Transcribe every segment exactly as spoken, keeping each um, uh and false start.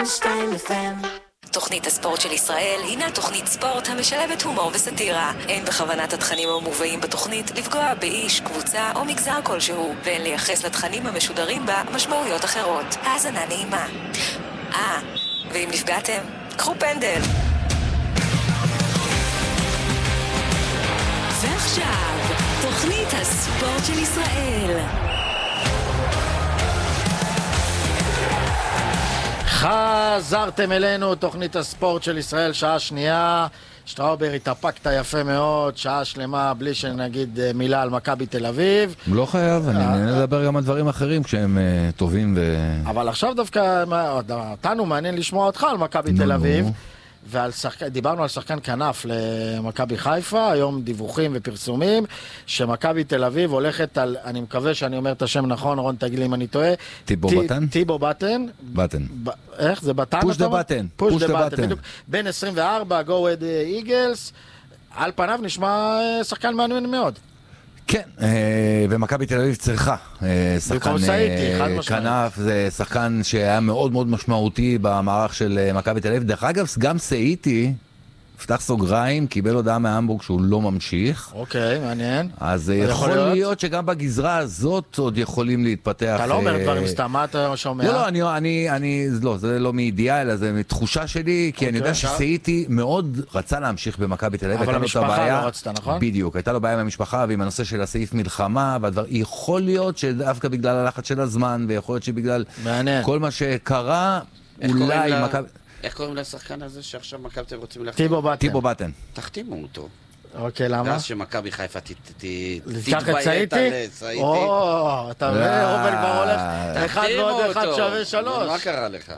שתיים אף אם. תוכנית הספורט של ישראל הינה תוכנית ספורט המשלבת הומור וסטירה. אין בכוונת התכנים המובאים בתוכנית לפגוע באיש, קבוצה או מגזר כלשהו, ואין לייחס לתכנים המשודרים בה משמעויות אחרות. האזנה נעימה. אה, ואם נפגעתם, קחו פנדל. ועכשיו, תוכנית הספורט של ישראל. חזרתם אלינו, תוכנית הספורט של ישראל, שעה שנייה. שטראובר, התאפקת יפה מאוד, שעה שלמה בלי שנגיד מילה על מכבי תל אביב. לא חייב, אני נהנה לדבר גם על דברים אחרים כשהם טובים ו... אבל עכשיו דווקא, אותנו מעניין לשמוע אותך על מכבי תל אביב. ודיברנו על שחקן כנף למכבי חיפה, היום דיווחים ופרסומים שמכבי תל אביב הולכת על, אני מקווה שאני אומר את השם נכון, רון תגיד לי אם אני טועה, טיבו בטן? טיבו בטן. בטן. איך זה בטן? פוש דה בטן. פוש דה בטן. בן עשרים וארבע, go with the Eagles, על פניו נשמע שחקן מעניין מאוד. כן, ומכבי תל אביב צריכה שחקן כנף, זה שחקן שהיה מאוד מאוד משמעותי במערך של מכבי תל אביב. דרך אגב, גם סאיטי, פתח סוגריים, קיבל הודעה מהמבורג שהוא לא ממשיך. אוקיי, מעניין. אז יכול להיות שגם בגזרה הזאת עוד יכולים להתפתח. אתה לא אומר דברים סתם, מה אתה שומע? לא, לא, אני, לא, זה לא מידיעה, אלא זה מתחושה שלי, כי אני יודע שסאיטי מאוד רצה להמשיך במכבי תל אביב. אבל המשפחה לא רצתה, נכון? בדיוק, הייתה לו בעיה עם המשפחה ועם הנושא של הסעיף מלחמה, יכול להיות שדווקא בגלל הלחץ של הזמן, ויכול להיות שבגלל כל מה שקרה, אולי מכבי... איך קוראים לשחקן הזה שעכשיו מכבי תל אביב רוצים להחתים? טיבו בטן. טיבו בטן. תחתימו אותו. אוקיי, למה? ואז שמכבי חיפה תתביית על סאיטי? או, אתה רואה, רובן כבר הולך, אחד ועוד אחד שווה שלוש. מה קרה לך?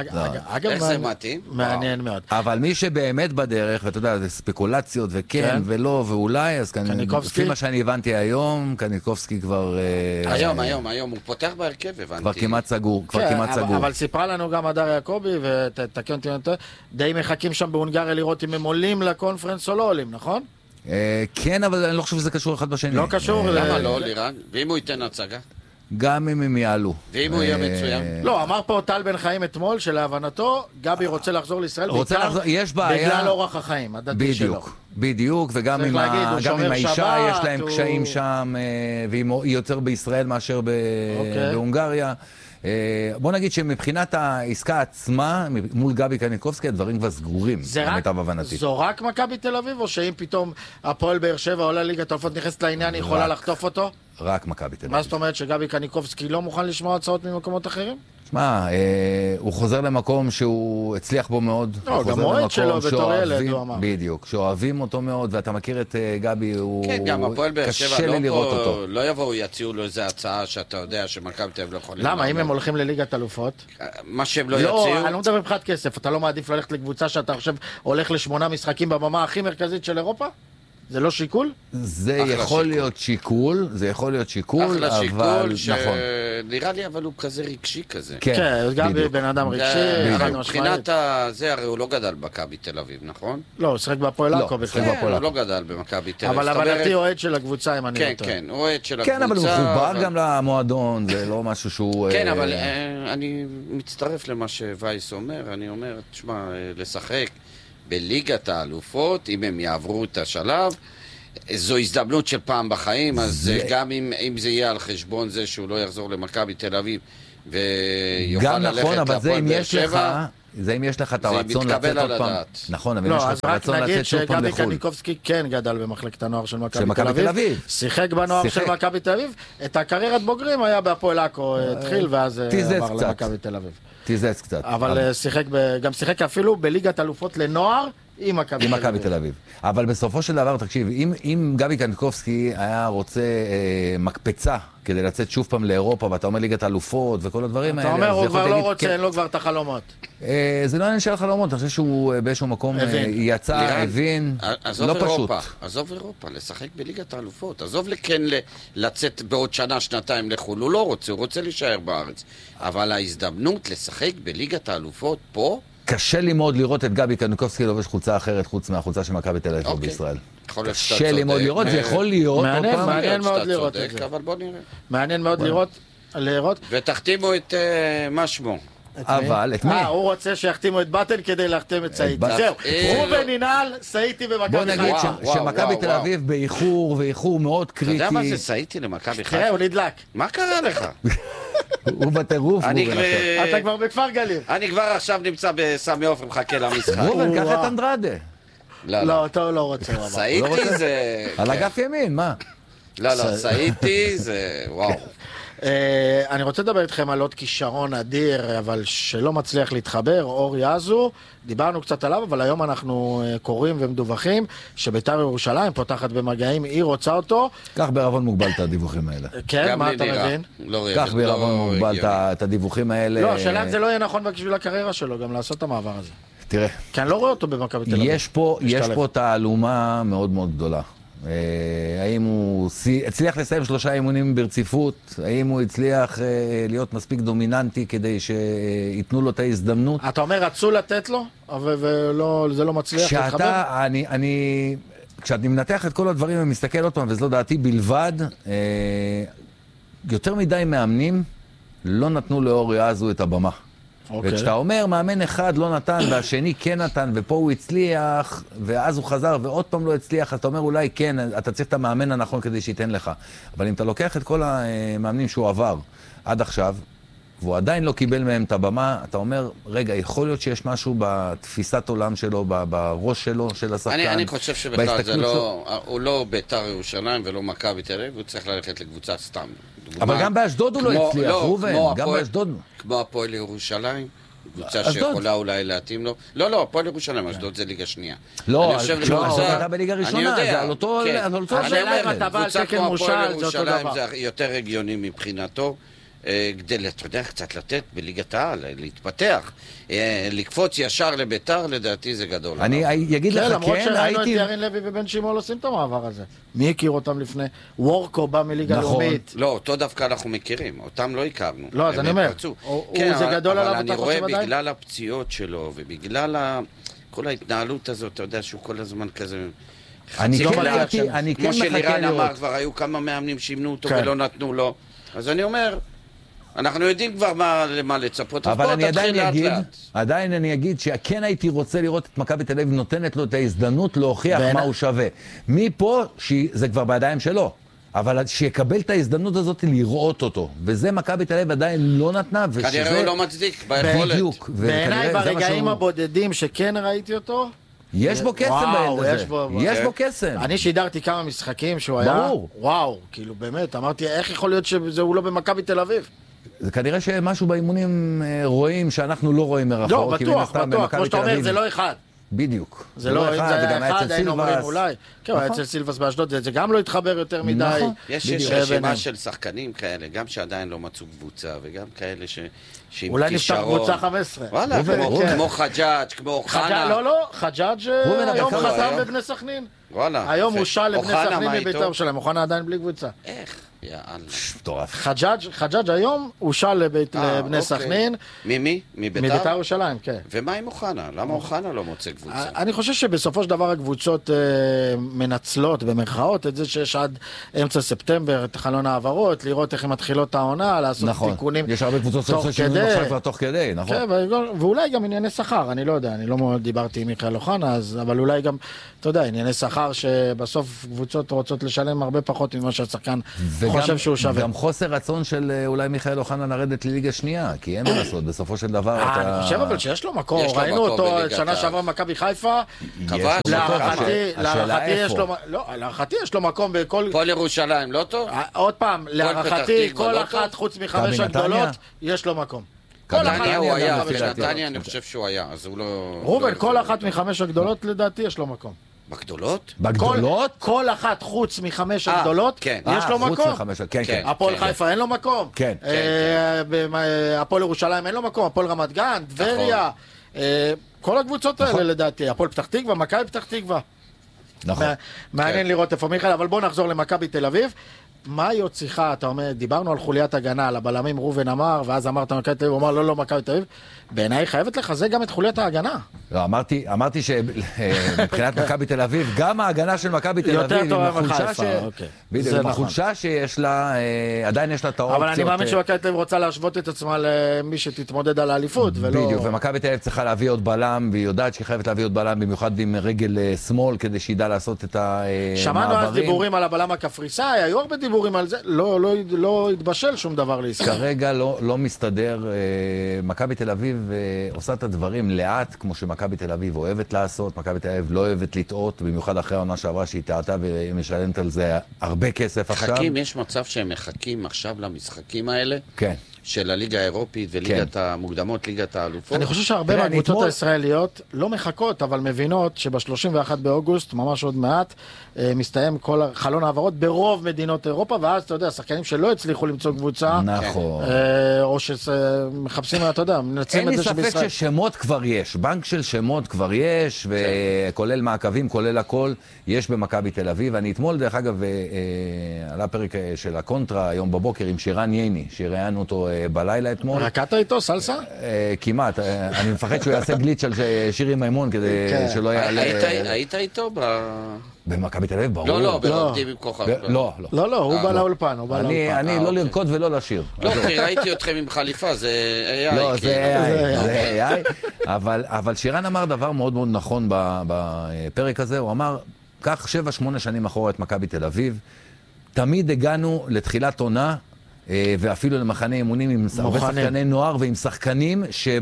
איך זה מתאים? מעניין מאוד. אבל מי שבאמת בדרך, ואתה יודע, זה ספקולציות וכן ולא ואולי, אז לפי מה שאני הבנתי היום, קניקובסקי כבר... היום, היום, היום, הוא פותח בהרכב, הבנתי. כבר כמעט סגור, כבר כמעט סגור. אבל סיפרה לנו גם הדר יעקובי, ותקן אותי, די מחכים שם בהונגריה לראות אם הם עולים לקונפרנס או לא עולים, נכון? כן, אבל אני לא חושב שזה קשור אחד בשני. לא קשור. למה לא, לירן? ואם הוא ייתן הצגה? גם אם הם יעלו. ואם הוא יהיה מצוין? לא, אמר פה טל בן חיים אתמול שלהבנתו גבי רוצה לחזור לישראל בגלל אורח החיים הדתי שלו. בדיוק, בדיוק, וגם עם האישה יש להם קשיים שם, והיא יותר בישראל מאשר בהונגריה. בוא נגיד שמבחינת העסקה עצמה, מול גבי קניקובסקי, הדברים כבר סגורים. זו רק מכבי תל אביב, או שאם פתאום הפועל באר שבע עולה ליגת האלופות נכנסת לעניין, היא יכולה לחטוף אותו? רק מכבי תל אביב. מה זאת אומרת שגבי קניקובסקי לא מוכן לשמוע הצעות ממקומות אחרים? שמע, הוא חוזר למקום שהוא הצליח בו מאוד. לא, גם מועד שלו בתור ילד, הוא אמר. בדיוק, שאוהבים אותו מאוד, ואתה מכיר את גבי, הוא כן, גם הפועל באר שבע קשה לי לראות אותו. לא יבואו, יציעו לו איזו הצעה שאתה יודע שמכבי תל אביב לא יכולים... למה? אם הם הולכים לליגת אלופות? מה שהם לא יציעו... לא, אני לא מדבר מבחינת כסף, אתה לא מעדיף ללכת לקבוצה שאתה חושב הולך לשמונה משחקים בבמה הכי מרכזית של אירופה? זה לא שיקול? זה יכול להיות שיקול, זה יכול להיות שיקול, אבל... אחלה שיקול, שנראה לי, אבל הוא כזה רגשי כזה. כן, גם בן אדם רגשי, מבחינת זה, הרי הוא לא גדל במכבי תל אביב, נכון? לא, הוא שחק בהפועל עכו. כן, הוא לא גדל במכבי תל אביב. אבל הבנתי אוהד של הקבוצה, אם אני כן, לא טועה. כן, אוהד של הקבוצה. כן, אבל הוא חובר גם למועדון, זה לא משהו שהוא... כן, אבל אני מצטרף למה שווייס אומר, אני אומר, תשמע, לשחק בליגת האלופות, אם הם יעברו את השלב, זו הזדמנות של פעם בחיים, אז זה... גם אם, אם זה יהיה על חשבון זה שהוא לא יחזור למכבי תל אביב ויוכל ללכת נכון, לפועל באר שבע, זה אם יש לך את הרצון לצאת עוד פעם. נכון, אבל לא, יש לך את הרצון לצאת שוב פעם לחול. אז רק נגיד שגבי קניקובסקי כן גדל במחלקת הנוער של מכבי תל אביב. שיחק בנוער של מכבי תל אביב. את הקריירת בוגרים היה בהפועל עכו, התחיל ואז עבר למכבי תל אביב. תיזץ קצת. אבל גם שיחק אפילו בליגת אלופות לנוער עם מכבי תל אביב. אבל בסופו של דבר, תקשיב, אם, אם גבי קניקובסקי היה רוצה אה, מקפצה כדי לצאת שוב פעם לאירופה, ואתה אומר ליגת אלופות וכל הדברים האלה... אתה אומר, הוא כבר לא רוצה, אין לו כבר את החלומות. אה, זה לא עניין של החלומות, אני חושב שהוא באיזשהו מקום אה, יצא, הבין, לא פשוט. עזוב אירופה, לשחק בליגת האלופות, עזוב לכן לצאת בעוד שנה, שנתיים לחול, הוא לא רוצה, הוא רוצה להישאר בארץ. אבל ההזדמנות לשחק בליגת האלופות פה, קשה לי מאוד לראות את גבי קניקובסקי לובש חוצה אחרת חוץ מהחוצה של מכבי תל אביב בישראל. קשה לי מאוד לראות, זה יכול להיות. מעניין מאוד לראות את זה. אבל בוא נראה. מעניין מאוד לראות. ותחתימו את מה שמו? אבל, את מי? אה, הוא רוצה שיחתימו את באטל כדי להחתים את סעיטי. באטל. זהו, אה, ראובן ינעל, סעיטי במכבי בוא נגיד חיפה. ש- וואו, שמכבי וואו, תל וואו. אביב באיחור, ואיחור מאוד אתה יודע מה קריטי. זה סעיתי למכבי תראה, חיפה? הוא נדלק. מה קרה לך? הוא בטירוף. אני ראובן, כבר- אתה כבר בכפר גלים. אני כבר עכשיו נמצא בסמי עופר, מחכה למשחק. ראובן, קח וואו. את אנדרדה. לא, לא, לא. אותו הוא לא רוצה. הוא אמר. סעיתי זה... על כן. אגף ימין, מה? לא, לא, סעיתי זה... וואו. אה, אני רוצה לדבר איתכם על עוד כישרון אדיר, אבל שלא מצליח להתחבר, אור יזו. דיברנו קצת עליו, אבל היום אנחנו אה, קוראים ומדווחים שבית"ר ירושלים פותחת במגעים, היא רוצה אותו. קח בערבון מוגבל את הדיווחים האלה. כן, גם מה לי אתה נראה. מבין? לא קח לא בערבון מוגבל את הגיוני. ה- את הדיווחים האלה. לא, השאלה אם זה לא יהיה נכון בשביל הקריירה שלו, גם לעשות את המעבר הזה. תראה, כי אני לא רואה אותו במכבי תל אביב. יש פה, יש משתלב. פה תעלומה מאוד מאוד גדולה. אה, האם הוא סי- הצליח לסיים שלושה אימונים ברציפות? האם הוא הצליח אה, להיות מספיק דומיננטי כדי שייתנו לו את ההזדמנות? אתה אומר, רצו לתת לו, אבל ולא, זה לא מצליח להתחבר? כשאתה, אני, אני, כשאני מנתח את כל הדברים ומסתכל עוד פעם, וזו דעתי בלבד, אה, יותר מדי מאמנים לא נתנו לאור יזו את הבמה. אוקיי. וכשאתה אומר, מאמן אחד לא נתן, והשני כן נתן, ופה הוא הצליח, ואז הוא חזר, ועוד פעם לא הצליח, אז אתה אומר, אולי כן, אתה צריך את המאמן הנכון כדי שייתן לך. אבל אם אתה לוקח את כל המאמנים שהוא עבר עד עכשיו, והוא עדיין לא קיבל מהם את הבמה, אתה אומר, רגע, יכול להיות שיש משהו בתפיסת עולם שלו, ב- בראש שלו, של השחקן. אני, אני חושב שבכלל זה בהסתכלות לא, הוא לא בית"ר ירושלים ולא מכבי תל אביב, הוא צריך ללכת לקבוצה סתם. דוגמה, אבל גם באשדוד הוא לא כמו- הצליח, ראובן, כמו גם הפועל- באשדוד. כמו הפועל ירושלים, קבוצה אשדוד. שיכולה אולי להתאים לו. לא, לא, הפועל ירושלים, אשדוד זה ליגה שנייה. לא, אני חושב כשהוא לקבוצה- הייתה בליגה אני ראשונה, יודע, זה על אותו- כן. על אותו אני השאלה אומר, אם אתה בא על קבוצה תקן כמו מושל, הפועל זה אותו ירושלים דבר. זה יותר הגיוני מבחינתו. אה, כדי, אתה יודע, קצת לתת בליגת העל, להתפתח. אה, לקפוץ ישר לביתר, לדעתי זה גדול. אני אגיד כן, לך, למרות כן, שראינו את הייתי... ירין לוי ובן שמעון עושים את המעבר הזה. מי הכיר אותם לפני? וורקו בא מליגה נכון. לאומית. לא, אותו דווקא אנחנו מכירים, אותם לא הכרנו. לא, אז הם אני אומר, פרצו. הוא- כן, הוא- זה אבל- גדול עליו, אבל אתה אני חושב רואה עדיין? בגלל הפציעות שלו, ובגלל ה- כל ההתנהלות הזאת, אתה יודע שהוא כל הזמן כזה... אני חצי כן קלאץ'. הייתי- אני כן כמו מחכה שלירן אמר, לראות. כבר היו כמה מאמנים שימנו אותו כן. ולא נתנו לו. אז אני אומר, אנחנו יודעים כבר מה- למה לצפות. אז אבל בוא אני תתחיל עדיין לאט אגיד, לאט. עדיין אני אגיד שכן הייתי רוצה לראות את מכבי תל אביב נותנת לו את ההזדמנות להוכיח בעיני- מה הוא שווה. מפה, שזה כבר בידיים שלו, אבל שיקבל את ההזדמנות הזאת לראות אותו. וזה מכבי תל אביב עדיין לא נתנה, ושזה... כנראה הוא לא מצדיק ביכולת. בדיוק. בעיניי וכנראה זה מה ברגעים שהוא- הבודדים שכן ראיתי אותו, יש בו קסם וואו, בילד יש הזה. בו- יש כן. בו קסם. אני שידרתי כמה משחקים שהוא היה, ברור. וואו, כאילו באמת, אמרתי, איך יכול להיות שהוא לא במכבי תל אביב? זה כנראה שמשהו באימונים אה, רואים שאנחנו לא רואים מרחוק. לא, כי מן בטוח, הסתם בטוח, במכבי כמו שאתה תל אומר, אביב- זה לא אחד. בדיוק. זה לא, אם זה וגם היה אחד, אצל היינו אומרים סילבס. אולי. כן, הוא היה נכון. אצל סילבס באשדוד, זה- זה גם לא התחבר יותר מדי. נכון. יש, בדיוק. יש ביניהם. רשימה של שחקנים כאלה, גם שעדיין לא מצאו קבוצה, וגם כאלה ש... שעם אולי נפתח כישרון. קבוצה חמש עשרה. וואלה, ראובן, כמו- ראובן. כמו חג'אג', כמו חג'אג', אוחנה. לא, לא, חג'אג' ראובן, אבל היום כמה חזר היום? בבני סכנין. וואלה. היום יפה. הוא שאל לבני אוחנה, סכנין מה מבית"ר איתו? ירושלים, אוחנה עדיין בלי קבוצה. איך? יאללה. מטורף. חג'אג', חג'אג' היום הוא שאל לבית- אה, לבני אוקיי. סכנין, ממי? מבית"ר מביתר? ירושלים, כן. ומה עם אוחנה? למה אוחנה לא מוצא קבוצה? אני חושב שבסופו של דבר הקבוצות אה, מנצלות במרכאות את זה שיש עד אמצע ספטמבר את חלון העברות, לראות איך הן מתחילות העונה, לעשות נכון. תיקונים יש הרבה קבוצות תוך שעושות שינויים כדי. עכשיו כבר תוך כדי, נכון? כן, ו- ואולי גם ענייני שכר, אני לא יודע, אני לא מאוד דיברתי עם מיכאל אוחנה, אז- אבל אולי גם, אתה יודע, ענייני שכר שבסוף קבוצות רוצות לשלם הרבה פחות ממה שהשחקן חושב שהוא שווה. וגם חוסר רצון של אה, אולי מיכאל אוחנה לרדת לליגה שנייה, כי אין מה לעשות, בסופו של דבר אה, אתה... אני חושב אבל שיש לו מקום, יש לו ראינו מקום אותו בליגת שנה העל. שעברה במכבי חיפה, יש כבש. לו מקום. להערכתי, השאלה להערכתי יש איפה. לו, לא, להערכתי יש לו מקום בכל, פועל ירושלים, לא טוב? אה, עוד פעם, פתח להערכתי תקווה, כל לא אחת טוב? חוץ מחמש מכבי הגדולות, נתניה? יש לו מקום. מכבי כל אחת, נתניה הוא אני היה, גם לפי דעתי. בנתניה אני חושב שהוא היה, אז הוא לא... ראובן, לא כל יכול אחת להיות. מחמש הגדולות לדעתי יש לו מקום. בגדולות? בגדולות? כל, כל אחת חוץ מחמש אה, הגדולות, כן. יש אה, לו חוץ מקום. מחמש, כן, כן. כן. הפועל כן. חיפה אין לו מקום. כן. אה, במ- הפועל ירושלים אין לו מקום, הפועל רמת גן, טבריה. אה, כל הקבוצות האלה לדעתי, הפועל פתח תקווה, מכבי פתח תקווה. נכון. מע- מעניין לראות איפה מיכאל, אבל בואו נחזור למכבי תל אביב. מה היא עוד צריכה? אתה אומר, דיברנו על חוליית הגנה, על הבלמים ראובן אמר, ואז אמרת מכבי תל אביב, הוא אמר לא, לא, מכבי תל אביב. בעיניי חייבת לחזק גם את חוליית ההגנה. לא, אמרתי, אמרתי שמבחינת מכבי תל אביב, גם ההגנה של מכבי תל אביב, יותר טובה מחיפה, אוקיי. בדיוק, עם החולשה שיש לה, עדיין יש לה את האופציות. אבל אני מאמין שמכבי תל אביב רוצה להשוות את עצמה למי שתתמודד על האליפות, ולא... בדיוק, ומכבי תל אביב צריכה להביא עוד בלם, והיא יודעת שהיא חייבת להביא עוד בלם, במיוחד עם רגל שמאל, כדי שידע לעשות את המעברים. שמענו אז דיבורים על הבלם הקפריסאי, היו הרבה דיבורים על זה, לא, לא, לא התבשל שום דבר לישראל. כרגע לא, לא מסתדר, מכבי תל אביב עושה את הדברים לאט, כמו שמכבי תל אביב אוהבת לעשות, מכבי תל אביב לא אוהבת לטעות, במיוחד אחרי העונה שעברה שהיא טעתה והיא משלמת על זה הרבה כסף עכשיו. מחכים, יש מצב שהם מחכים עכשיו למשחקים האלה? כן. של הליגה האירופית וליגת כן. המוקדמות, ליגת האלופות. אני חושב שהרבה מהקבוצות אתמול... הישראליות לא מחכות, אבל מבינות שב-שלושים ואחד באוגוסט, ממש עוד מעט, מסתיים כל חלון העברות ברוב מדינות אירופה, ואז אתה יודע, שחקנים שלא הצליחו למצוא קבוצה, נכון. או שמחפשים, אתה יודע, מנצלים את זה שבישראל. אין לי ספק ששמות כבר יש, בנק של שמות כבר יש, וכולל מעקבים, כולל הכל, יש במכבי תל אביב. אני אתמול, דרך אגב, עלה פרק של הקונטרה היום בבוקר עם שירן ייני, שראיינו אותו בלילה אתמול. רקעת איתו, סלסה? כמעט. אני מפחד שהוא יעשה גליץ' על שירי מימון, כדי שלא יעלה... היית איתו ב... במכבי תל אביב, ברור. לא, לא, ברוקדים עם כוכב. לא, לא. לא, לא, הוא בא לאולפן, הוא בא לאולפן. אני לא לרקוד ולא לשיר. לא, כי ראיתי אתכם עם חליפה, זה איי איי. לא, זה איי איי. אבל שירן אמר דבר מאוד מאוד נכון בפרק הזה, הוא אמר, כך שבע, שמונה שנים אחורה את מכבי תל אביב, תמיד הגענו לתחילת עונה, ואפילו למחנה אימונים עם הרבה שחקני נוער ועם שחקנים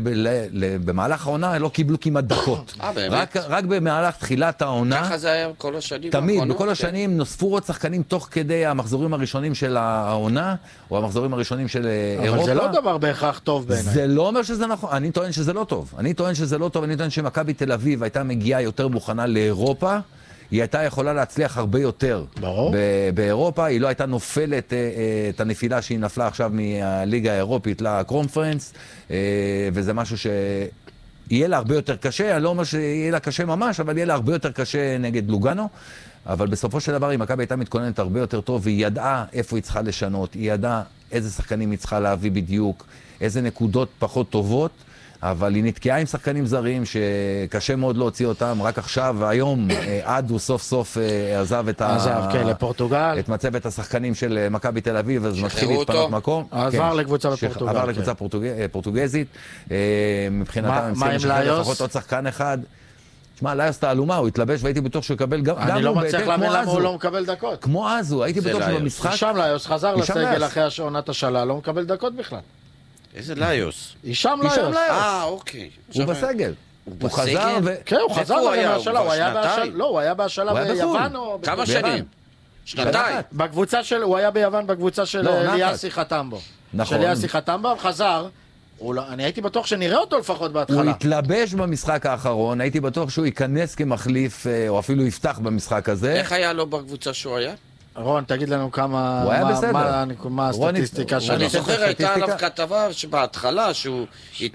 שבמהלך העונה לא קיבלו כמעט דקות. רק במהלך תחילת העונה. ככה זה היה כל השנים. תמיד, בכל השנים נוספו עוד שחקנים תוך כדי המחזורים הראשונים של העונה, או המחזורים הראשונים של אירופה. אבל זה לא דבר בהכרח טוב בעיניי. זה לא אומר שזה נכון, אני טוען שזה לא טוב. אני טוען שזה לא טוב, אני טוען שמכבי תל אביב הייתה מגיעה יותר מוכנה לאירופה, היא הייתה יכולה להצליח הרבה יותר. ברור. באירופה, היא לא הייתה נופלת אה, אה, את הנפילה שהיא נפלה עכשיו מהליגה האירופית לקרונפרנס, אה, וזה משהו שיהיה לה הרבה יותר קשה, אני לא אומר שיהיה לה קשה ממש, אבל יהיה לה הרבה יותר קשה נגד לוגנו, אבל בסופו של דבר היא מכבי הייתה מתכוננת הרבה יותר טוב, והיא ידעה איפה היא צריכה לשנות, היא ידעה איזה שחקנים היא צריכה להביא בדיוק, איזה נקודות פחות טובות, אבל היא נתקעה עם שחקנים זרים שקשה מאוד להוציא אותם, רק עכשיו והיום עד הוא סוף סוף עזב את, עזב, ה... כן, לפורטוגל. את מצבת השחקנים של מכבי תל אביב, אז מתחיל להתפנות מקום. עבר כן, לקבוצה בפורטוגל. עבר לקבוצה כן. פורטוג... פורטוגזית, מבחינתם הם צריכים לשחרר לפחות עוד שחקן אחד. תשמע, ליוס תעלומה, הוא התלבש והייתי בטוח שהוא יקבל גם... אני לא מצליח להבין למה הוא לא מקבל דקות. כמו אזו, הייתי בטוח שבמשחק... שם ליוס חזר לסגל אחרי עונת השאלה, לא מקבל דקות בכלל. איזה ליוס? הישם ליוס. אה, אוקיי. הוא בסגל. הוא חזר ו... כן, הוא חזר מהשאלה, הוא היה בהשאלה, לא, הוא היה בהשאלה ביוון או... כמה שנים? שנתיים. בקבוצה של, הוא היה ביוון בקבוצה של ליאסי חתם בו. נכון. של ליאסי חתם בו, חזר. אני הייתי בטוח שנראה אותו לפחות בהתחלה. הוא התלבש במשחק האחרון, הייתי בטוח שהוא ייכנס כמחליף, או אפילו יפתח במשחק הזה. איך היה לו בקבוצה שהוא היה? רון, תגיד לנו כמה... הוא היה בסדר. מה הסטטיסטיקה שלו. אני זוכר, הייתה עליו כתבה שבהתחלה שהוא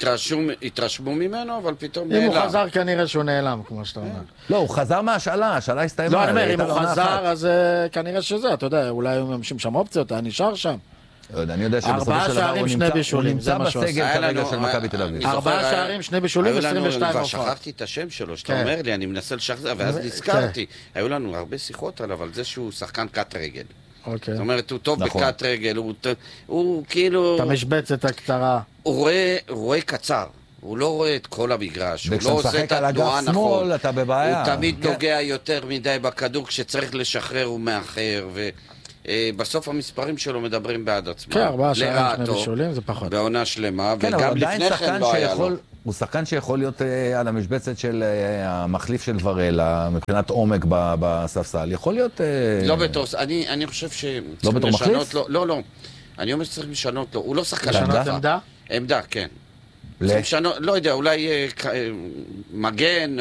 התרשמו ממנו, אבל פתאום נעלם. אם הוא חזר כנראה שהוא נעלם, כמו שאתה אומר. לא, הוא חזר מהשאלה, השאלה הסתיימה. לא, אני אומר, אם הוא חזר, אז כנראה שזה, אתה יודע, אולי הוא ממשים שם אופציות, היה נשאר שם. אני יודע שבסופו של דבר הוא נמצא בסגל כרגע של מכבי תל אביב. ארבעה שערים, שני בישולים, עשרים ושתיים הופעות. שכחתי את השם שלו, שאתה אומר לי, אני מנסה לשחזר, ואז נזכרתי. היו לנו הרבה שיחות עליו, על זה שהוא שחקן קט רגל. זאת אומרת, הוא טוב בקט רגל, הוא כאילו... את המשבצת הקצרה. הוא רואה קצר. הוא לא רואה את כל המגרש, הוא לא עושה את התנועה נכון. שמאל, אתה בבעיה. הוא תמיד נוגע יותר מדי בכדור, כשצריך לשחרר הוא מאחר, ובסוף המספרים שלו מדברים בעד עצמם. כן, ארבעה שערים שני בישולים, זה פחות. בעונה שלמה, כן, וגם לפני כן לא היה לו. הוא שחקן שיכול להיות על המשבצת של המחליף של ורלה, מבחינת עומק בספסל. יכול להיות... לא בתור, אני חושב ש... לא בתור מחליף? לא, לא. אני אומר שצריך לשנות לו. הוא לא שחקן... לשנות עמדה? עמדה, כן. לא יודע, אולי מגן